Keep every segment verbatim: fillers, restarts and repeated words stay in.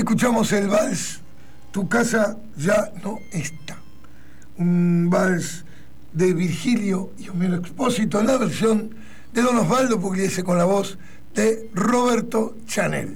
Escuchamos el vals Tu casa ya no está. Un vals de Virgilio y Homero Expósito en la versión de Don Osvaldo Pugliese con la voz de Roberto Chanel.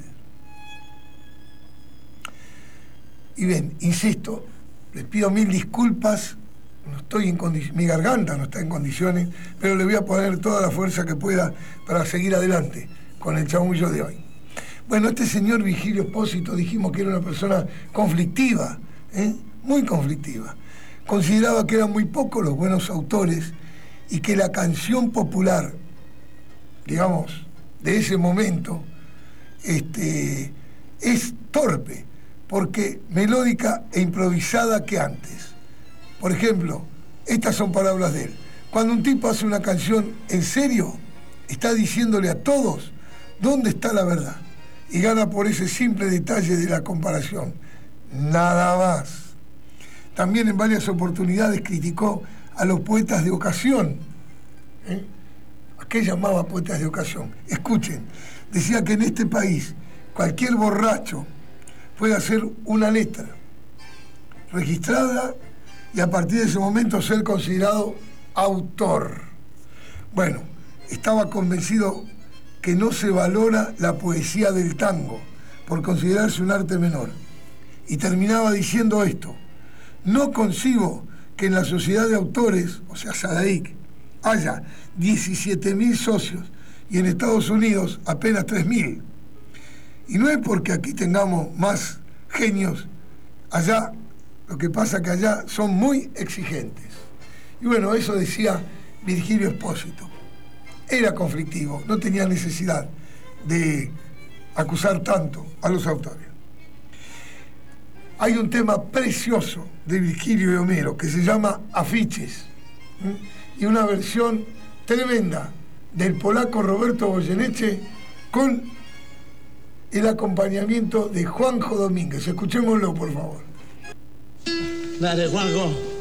Y bien, insisto, les pido mil disculpas, no estoy en condiciones, mi garganta no está en condiciones, pero le voy a poner toda la fuerza que pueda para seguir adelante con el chamullo de hoy. Bueno, este señor Virgilio Expósito dijimos que era una persona conflictiva, ¿eh? muy conflictiva. Consideraba que eran muy pocos los buenos autores y que la canción popular, digamos, de ese momento, este, es torpe, porque melódica e improvisada que antes. Por ejemplo, estas son palabras de él. Cuando un tipo hace una canción en serio, está diciéndole a todos dónde está la verdad. Y gana por ese simple detalle de la comparación. Nada más. También en varias oportunidades criticó a los poetas de ocasión. ¿Eh? ¿A qué llamaba poetas de ocasión? Escuchen, decía que en este país cualquier borracho puede hacer una letra registrada y a partir de ese momento ser considerado autor. Bueno, estaba convencido que no se valora la poesía del tango por considerarse un arte menor. Y terminaba diciendo esto: no concibo que en la sociedad de autores, o sea, SADAIC, haya diecisiete mil socios y en Estados Unidos apenas tres mil. Y no es porque aquí tengamos más genios, allá, lo que pasa que allá son muy exigentes. Y bueno, eso decía Virgilio Expósito. Era conflictivo, no tenía necesidad de acusar tanto a los autores. Hay un tema precioso de Virgilio y Homero que se llama Afiches, ¿eh? y una versión tremenda del polaco Roberto Goyeneche con el acompañamiento de Juanjo Domínguez. Escuchémoslo, por favor. Dale, Juanjo.